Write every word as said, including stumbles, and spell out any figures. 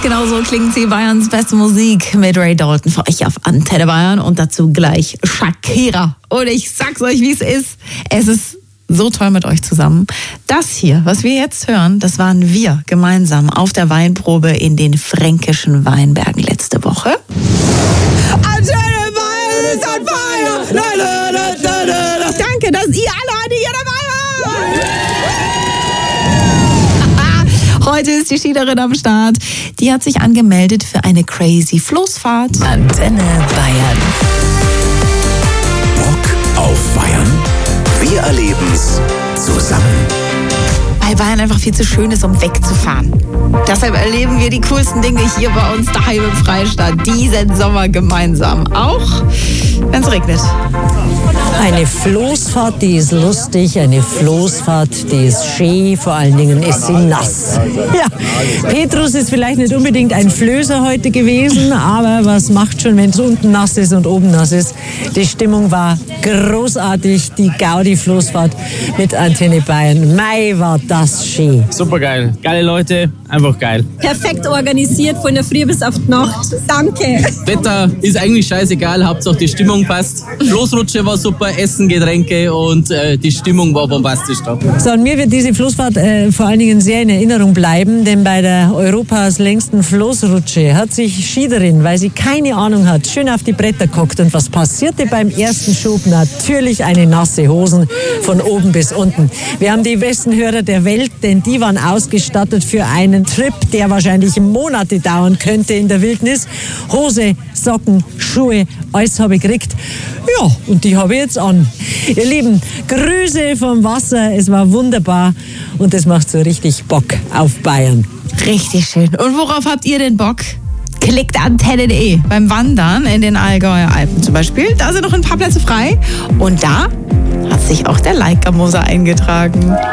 genau so klingt sie, Bayerns beste Musik mit Ray Dalton für euch auf Antenne Bayern und dazu gleich Shakira. Und ich sag's euch, wie es ist. Es ist so toll mit euch zusammen. Das hier, was wir jetzt hören, das waren wir gemeinsam auf der Weinprobe in den fränkischen Weinbergen letzte Woche. Antenne Bayern ist on fire! Danke, dass ihr alle heute hier dabei wart! Heute ist die Schiederin am Start. Die hat sich angemeldet für eine crazy Floßfahrt. Antenne Bayern. Bock auf Bayern? Wir erleben's zusammen. Weil Bayern einfach viel zu schön ist, um wegzufahren. Deshalb erleben wir die coolsten Dinge hier bei uns daheim im Freistaat diesen Sommer gemeinsam. Auch wenn es regnet. Eine Floßfahrt, die ist lustig, eine Floßfahrt, die ist schön, vor allen Dingen ist sie nass. Ja, Petrus ist vielleicht nicht unbedingt ein Flößer heute gewesen, aber was macht schon, wenn es unten nass ist und oben nass ist? Die Stimmung war großartig, die Gaudi-Floßfahrt mit Antenne Bayern. Mei, war das schön. Super geil, geile Leute, einfach geil. Perfekt organisiert, von der Früh bis auf die Nacht. Danke. Wetter ist eigentlich scheißegal, Hauptsache die Stimmung passt. Floßrutsche war super, Essen, Getränke und äh, die Stimmung war bombastisch da. So, und mir wird diese Floßfahrt äh, vor allen Dingen sehr in Erinnerung bleiben, denn bei der Europas längsten Floßrutsche hat sich Schiederin, weil sie keine Ahnung hat, schön auf die Bretter geguckt. Und was passierte beim ersten Schub? Natürlich eine nasse Hosen von oben bis unten. Wir haben die besten Hörer der Welt, denn die waren ausgestattet für einen Trip, der wahrscheinlich Monate dauern könnte in der Wildnis. Hose, Socken, Schuhe, alles habe ich gekriegt. Ja, und die habe ich jetzt an. Ihr Lieben, Grüße vom Wasser, es war wunderbar und es macht so richtig Bock auf Bayern. Richtig schön. Und worauf habt ihr denn Bock? Klickt antenne punkt de. Beim Wandern in den Allgäuer Alpen zum Beispiel. Da sind noch ein paar Plätze frei. Und da hat sich auch der Leica-Moser eingetragen.